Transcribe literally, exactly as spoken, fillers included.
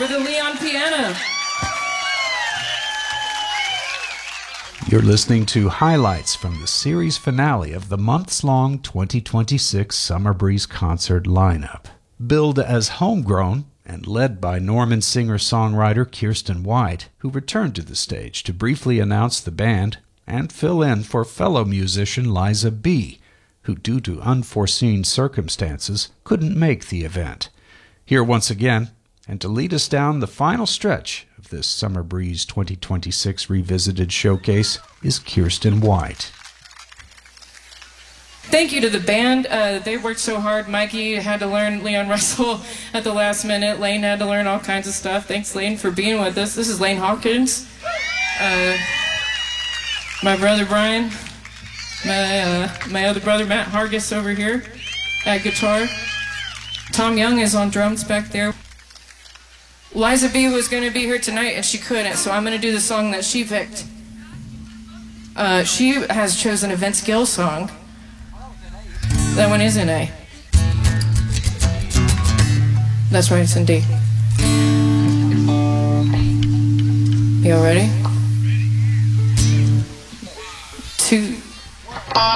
for the Leon piano. You're listening to highlights from the series finale of the months-long twenty twenty-six Summer Breeze concert lineup. Billed as homegrown and led by Norman singer-songwriter Kirsten White, who returned to the stage to briefly announce the band and fill in for fellow musician Liza B., who due to unforeseen circumstances couldn't make the event. Here once again, and to lead us down the final stretch of this Summer Breeze twenty twenty-six Revisited showcase, is Kirsten White. Thank you to the band. Uh, they worked so hard. Mikey had to learn Leon Russell at the last minute. Lane had to learn all kinds of stuff. Thanks, Lane, for being with us. This is Lane Hawkins. Uh, my brother, Brian. My, uh, my other brother, Matt Hargis, over here at guitar. Tom Young is on drums back there. Liza B was going to be here tonight, and she couldn't, so I'm going to do the song that she picked. Uh, she has chosen a Vince Gill song. That one is in A. That's right, it's in D. You all ready?